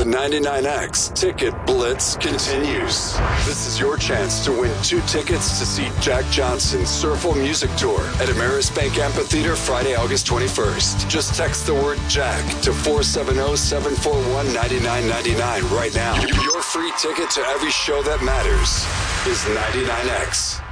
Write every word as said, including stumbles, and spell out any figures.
The ninety-nine X Ticket Blitz continues. This is your chance to win two tickets to see Jack Johnson's Surfle Music Tour at Ameris Bank Amphitheater Friday, August twenty-first. Just text the word Jack to four seven zero, seven four one, nine nine nine nine right now. Your free ticket to every show that matters is ninety-nine X.